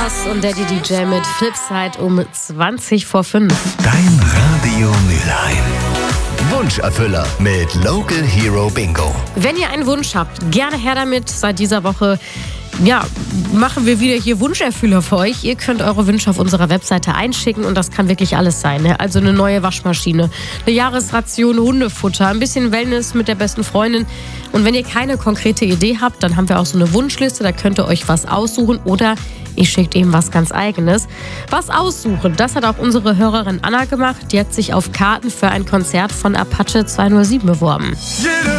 Ross und Daddy DJ mit Flipside um 20 vor 5. Dein Radio Mülheim. Wunscherfüller mit Local Hero Bingo. Wenn ihr einen Wunsch habt, gerne her damit. Seit dieser Woche machen wir wieder hier Wunscherfüller für euch. Ihr könnt eure Wünsche auf unserer Webseite einschicken und das kann wirklich alles sein. Ne? Also eine neue Waschmaschine, eine Jahresration Hundefutter, ein bisschen Wellness mit der besten Freundin. Und wenn ihr keine konkrete Idee habt, dann haben wir auch so eine Wunschliste, da könnt ihr euch was aussuchen oder ihr schickt eben was ganz Eigenes. Was aussuchen, das hat auch unsere Hörerin Anna gemacht. Die hat sich auf Karten für ein Konzert von Apache 207 beworben.